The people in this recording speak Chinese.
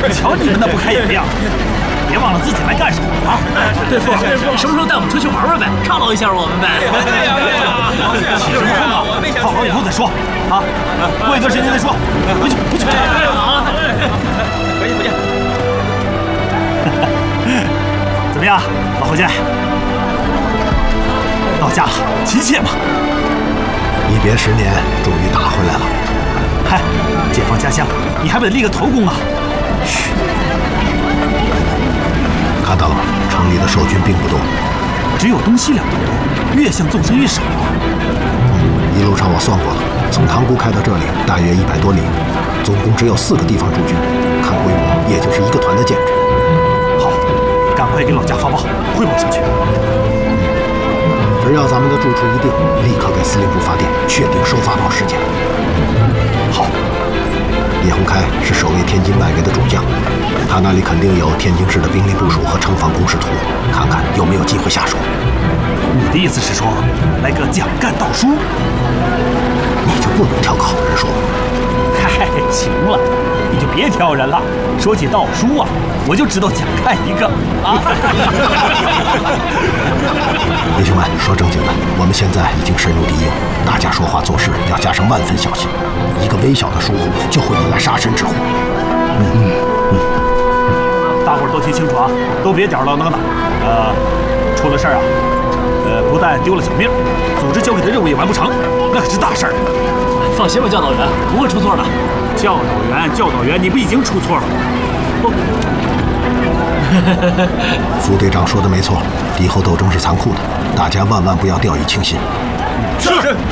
瞧你们那不开眼的样子，别忘了自己来干什么啊！ 对父，你什么时候带我们出去玩玩呗，犒劳一下我们呗？ 对呀， 起什么哄啊？犒劳以后再说啊，过一段时间再说。回去。 好，回去。 怎么样，老侯家？到家了，齐切吗？ 一别10年，终于打回来了。 嗨，解放家乡，你还不得立个头功啊？ 嘘，看到了吗？城里的守军并不多， 只有东西两头多，越向纵深越少。 一路上我算过了，从塘沽开到这里大约100多里，总共只有4个地方驻军，看规模也就是1个团的建制。 好，赶快给老家发报，汇报上去。 只要咱们的住处一定，立刻给司令部发电，确定收发报时间。 好。 叶洪开是守卫天津外围的主将，他那里肯定有天津市的兵力部署和城防工事图，看看有没有机会下手。 你的意思是说，来个蒋干盗书？ 你就不能挑个好人说？ 嗨，行了，你就别挑人了。说起盗书啊，我就知道蒋干一个啊。 弟兄们，说正经的，我们现在已经深入敌营，大家说话做事要加上万分小心，一个微小的疏忽就会引来杀身之祸。 大伙儿都听清楚啊，都别吊儿郎当的。出了事儿啊，不但丢了小命，组织交给的任务也完不成，那可是大事儿。 放心吧，教导员，不会出错的。 教导员，你不已经出错了？ 副队长说的没错，敌后斗争是残酷的，大家万万不要掉以轻心。 是。